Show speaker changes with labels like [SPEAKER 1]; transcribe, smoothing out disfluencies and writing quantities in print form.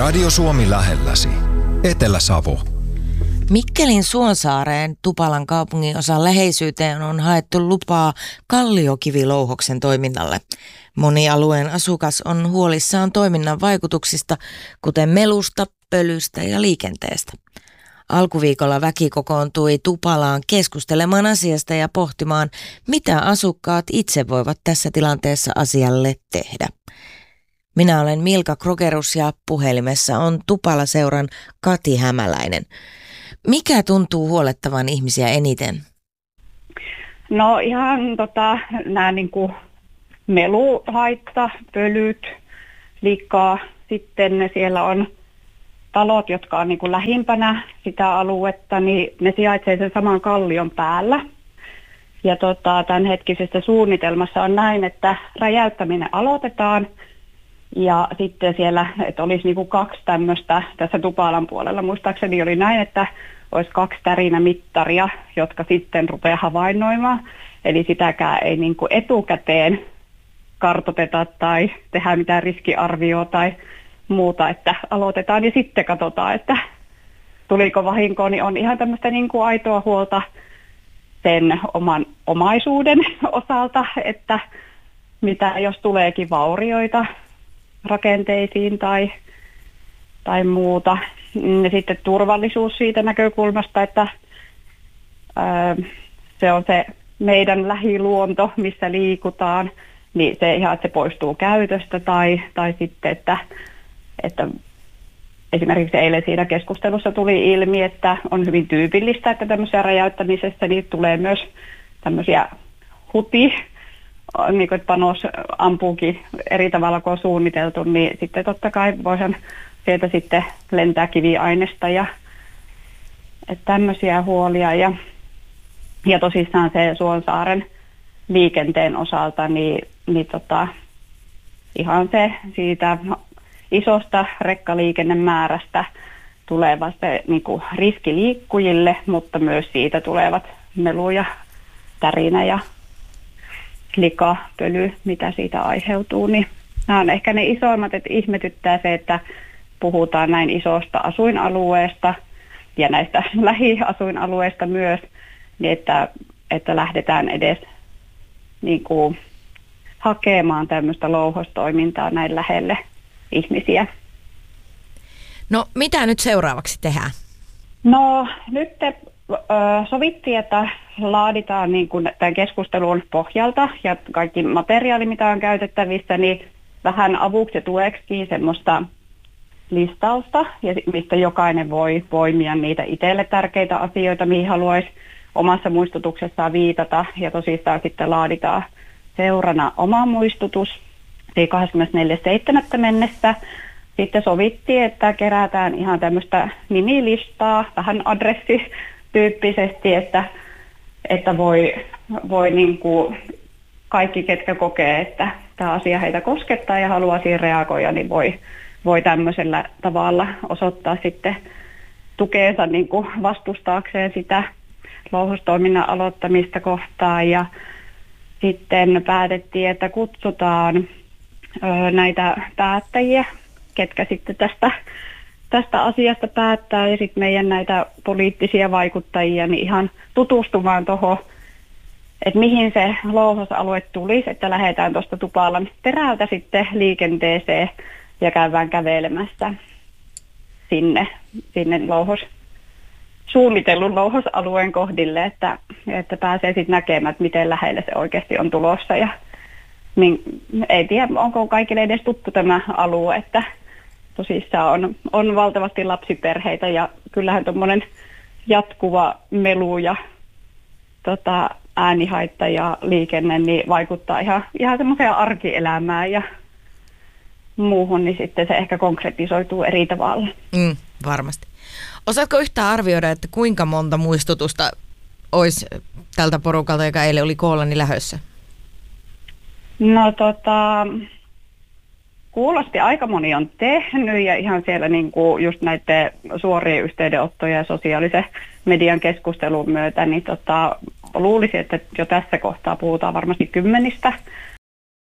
[SPEAKER 1] Radio Suomi lähelläsi. Etelä-Savo.
[SPEAKER 2] Mikkelin Suonsaareen Tupalan kaupungin osan läheisyyteen on haettu lupaa Kalliokivilouhoksen toiminnalle. Moni alueen asukas on huolissaan toiminnan vaikutuksista, kuten melusta, pölystä ja liikenteestä. Alkuviikolla väki kokoontui Tupalaan keskustelemaan asiasta ja pohtimaan, mitä asukkaat itse voivat tässä tilanteessa asialle tehdä. Minä olen Milka Krogerus ja puhelimessa on Tupala-seuran Kati Hämäläinen. Mikä tuntuu huolettavan ihmisiä eniten?
[SPEAKER 3] No ihan nämä niinku meluhaitta, pölyt, liikaa. Sitten siellä on talot, jotka on niinku lähimpänä sitä aluetta, niin ne sijaitsee sen saman kallion päällä. Ja tämänhetkisessä suunnitelmassa on näin, että räjäyttäminen aloitetaan. Ja sitten siellä, että olisi niinku 2 tämmöistä tässä Tupalan puolella. Muistaakseni oli näin, että olisi 2 tärinämittaria, jotka sitten rupeaa havainnoimaan. Eli sitäkään ei niinku etukäteen kartoiteta tai tehdä mitään riskiarvioa tai muuta, että aloitetaan ja sitten katsotaan, että tuliko vahinkoa, niin on ihan tämmöistä niinku aitoa huolta sen oman omaisuuden osalta, että mitä jos tuleekin vaurioita rakenteisiin tai muuta. Ja sitten turvallisuus siitä näkökulmasta, että se on se meidän lähiluonto, missä liikutaan, niin se ihan, että se poistuu käytöstä tai sitten, että esimerkiksi eilen siinä keskustelussa tuli ilmi, että on hyvin tyypillistä, että tämmöisiä räjäyttämisessä niin tulee myös tämmöisiä niin kuin, että panos ampuukin eri tavalla kuin on suunniteltu, niin sitten totta kai voihan sieltä sitten lentää kiviainesta ja että tämmöisiä huolia. Ja tosissaan se Suonsaaren liikenteen osalta, niin ihan se siitä isosta rekkaliikennemäärästä tuleva se niin kuin riski liikkujille, mutta myös siitä tulevat melu ja tärinä ja lika, pöly, mitä siitä aiheutuu, niin nämä on ehkä ne isoimmat, että ihmetyttää se, että puhutaan näin isosta asuinalueesta ja näistä lähiasuinalueista myös, niin että lähdetään edes niin kuin hakemaan tämmöistä louhostoimintaa näin lähelle ihmisiä.
[SPEAKER 2] No mitä nyt seuraavaksi tehdään?
[SPEAKER 3] No nyt sovittiin, että laaditaan niin kuin tämän keskustelun pohjalta ja kaikki materiaali, mitä on käytettävissä, niin vähän avuksi ja tueksi semmoista listausta, ja mistä jokainen voi poimia niitä itselle tärkeitä asioita, mihin haluaisi omassa muistutuksessaan viitata. Ja tosissaan sitten laaditaan seurana oma muistutus 24.7. mennessä. Sitten sovittiin, että kerätään ihan tämmöistä nimilistaa, vähän adressityyppisesti, että voi niin kuin kaikki, ketkä kokee, että tämä asia heitä koskettaa ja haluaa siihen reagoida, niin voi tämmöisellä tavalla osoittaa sitten tukeensa niin kuin vastustaakseen sitä louhostoiminnan aloittamista kohtaan. Ja sitten päätettiin, että kutsutaan näitä päättäjiä, ketkä sitten tästä asiasta päättää, ja sitten meidän näitä poliittisia vaikuttajia niin ihan tutustumaan tuohon, että mihin se louhosalue tulisi, että lähdetään tuosta Tupalan perältä sitten liikenteeseen ja käydään kävelemässä sinne suunnitellun louhosalueen kohdille, että pääsee sitten näkemään, että miten lähelle se oikeasti on tulossa. Ja niin, ei tiedä, onko kaikille edes tuttu tämä alue, että tosissaan on valtavasti lapsiperheitä ja kyllähän tuommoinen jatkuva melu ja äänihaitta ja liikenne niin vaikuttaa ihan semmoiseen arkielämään ja muuhun, niin sitten se ehkä konkretisoituu eri tavalla.
[SPEAKER 2] Varmasti. Osaatko yhtään arvioida, että kuinka monta muistutusta olisi tältä porukalta, joka eilen oli koollani lähössä?
[SPEAKER 3] No kuulosti aika moni on tehnyt ja ihan siellä niinku just näiden suorien yhteydenottojen ja sosiaalisen median keskustelun myötä, niin luulisin, että jo tässä kohtaa puhutaan varmasti 10